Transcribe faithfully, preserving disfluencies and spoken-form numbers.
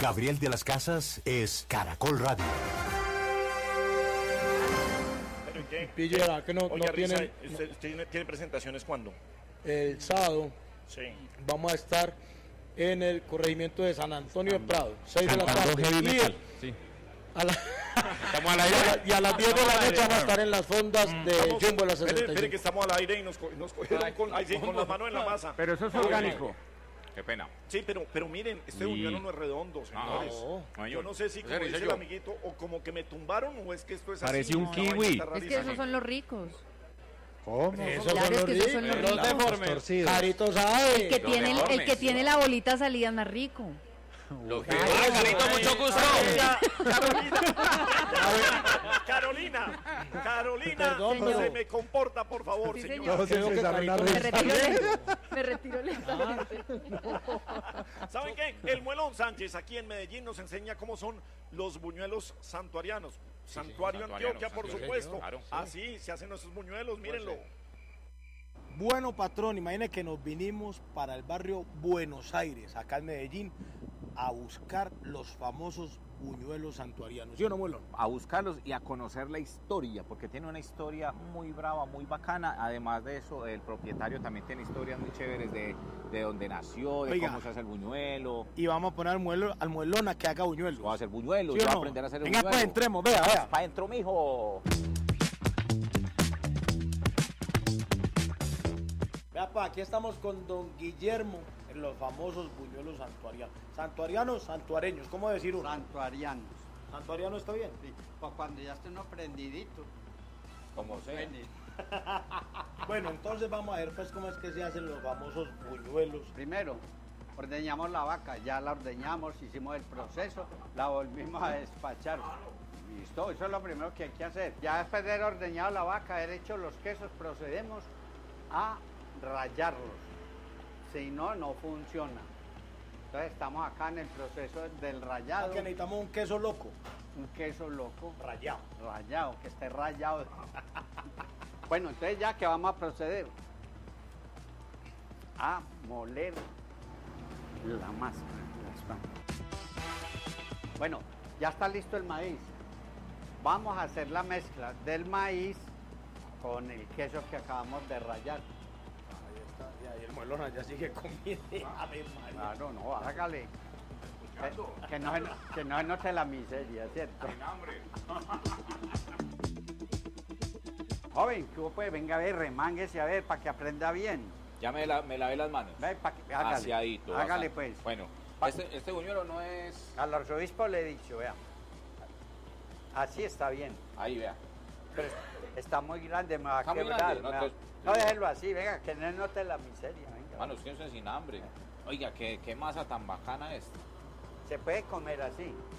Gabriel de las Casas es Caracol Radio. ¿Pero qué? Pillera, que no, Oiga, no Risa, tienen... ¿usted, usted tiene, tiene presentaciones cuándo? El sábado Sí. vamos a estar en el corregimiento de San Antonio de Prado, seis de la Cantando tarde. heavy Y metal. Sí. a la- Estamos al y, a aire. la- y a las diez de la noche vamos a estar en las fondas de Estamos- Jumbo de la espere, espere sesenta y que cinco. estamos al aire y nos, co- nos cogieron con, ahí sí, con las manos en la masa. Pero eso es orgánico. Qué pena. Sí, pero, pero miren, este Sí. buñuelo no es redondo, señores. No, Yo no sé si, como Ese dice yo. el amiguito, o como que me tumbaron, o es que esto es Parece así. un una kiwi. vaina está Es que rarísima. esos son los ricos. ¿Cómo? Claro, es que esos son los Los ricos. deformes. Carito sabe. El que, Los tiene, el, el deformes. que tiene la bolita salida es más rico. Los Ay, Carito, mucho gusto. Carolina, Carolina, Carolina, Perdón, se pero- me comporta, por favor, Sí, señor. señor. Creo que Carito Me me- retiro, lento, me retiro lentamente. ¿Saben qué? El Muelón Sánchez aquí en Medellín nos enseña cómo son los buñuelos santuarianos. Santuario santuarianos, Antioquia, por santuarianos, supuesto. claro. Así se hacen nuestros buñuelos, mírenlo. Bueno, patrón, imagine que nos vinimos para el barrio Buenos Aires, acá en Medellín, a buscar los famosos buñuelos santuarianos. ¿Sí o no, Muelón? A buscarlos y a conocer la historia, porque tiene una historia muy brava, muy bacana. Además de eso, el propietario también tiene historias muy chéveres de, de dónde nació, de Oiga. cómo se hace el buñuelo. Y vamos a poner al, muelo, al muelón a que haga buñuelos. Voy a hacer buñuelos, ¿Sí o yo voy a no? aprender a hacer el Venga, buñuelo. pues entremos, vea, vea. Pa' adentro, mijo. Vea, pa, aquí estamos con don Guillermo en los famosos buñuelos santuarianos. Santuarianos, santuareños, ¿cómo decir uno? Santuarianos. ¿Santuariano está bien? Sí, pues cuando ya esté uno prendidito. Como sea. suene. Bueno, entonces vamos a ver pues cómo es que se hacen los famosos buñuelos. Primero, ordeñamos la vaca, ya la ordeñamos, hicimos el proceso, la volvimos a despachar. Listo, eso es lo primero que hay que hacer. Ya después de haber ordeñado la vaca, haber hecho los quesos, procedemos a rallarlos. Si no, no funciona. Entonces estamos acá en el proceso del rallado. Que necesitamos un queso loco, Un queso loco. rallado. Rayado, que esté rayado. Bueno, entonces ya que vamos a proceder a moler la masa, las pan. Bueno, ya está listo el maíz. Vamos a hacer la mezcla del maíz con el queso que acabamos de rallar. Ahí está, ya, y el muelón allá sigue comiendo. A ver, María. Claro, no, hágale. Que, que no, se- que no se note la miseria, ¿cierto? Joven, que pues venga a ver, remánguese a ver para que aprenda bien. Ya me, la, me lavé las manos. Ve, pa' que, hágale, Aseadito, hágale bacán. pues. Bueno, Pa- este, este buñuelo no es... Al arzobispo le he dicho, vea. Así está bien. Ahí, vea. Pero está muy grande, me va a Está muy quebrar. grande, me no, va- entonces- no, déjelo así, venga, que no note la miseria. Venga. Mano, usted no es sin hambre. Oiga, qué, qué masa tan bacana es. Se puede comer así.